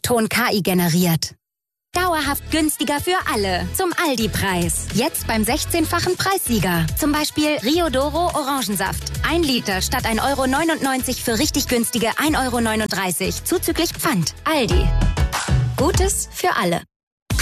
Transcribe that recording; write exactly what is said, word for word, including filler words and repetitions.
Ton-K I generiert. Dauerhaft günstiger für alle. Zum Aldi-Preis. Jetzt beim sechzehnfachen Preissieger. Zum Beispiel Rio Doro Orangensaft. Ein Liter statt ein Euro neunundneunzig für richtig günstige ein Euro neununddreißig. Zuzüglich Pfand. Aldi. Gutes für alle.